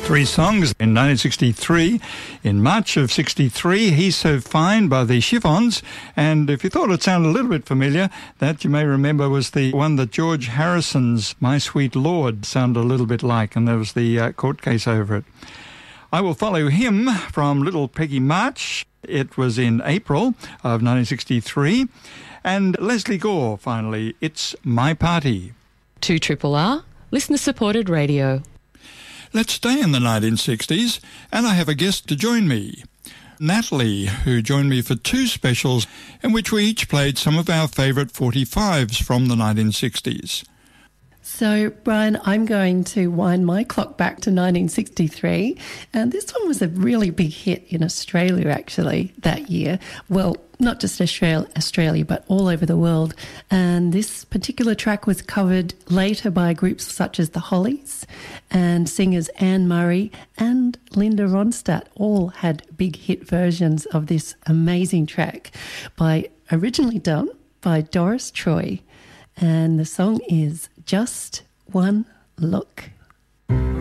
Three songs in 1963. In March of 63, He's So Fine by the Chiffons. And if you thought it sounded a little bit familiar, that you may remember was the one that George Harrison's My Sweet Lord sounded a little bit like, and there was the court case over it. I Will Follow Him from Little Peggy March. It was in April of 1963. And Leslie Gore, finally, It's My Party. 2RRR, listener-supported radio. Let's stay in the 1960s, and I have a guest to join me. Natalie, who joined me for two specials in which we each played some of our favourite 45s from the 1960s. So, Brian, I'm going to wind my clock back to 1963, and this one was a really big hit in Australia, actually, that year. Well, not just Australia, but all over the world. And this particular track was covered later by groups such as the Hollies, and singers Anne Murray and Linda Ronstadt all had big hit versions of this amazing track, originally done by Doris Troy. And the song is Just One Look.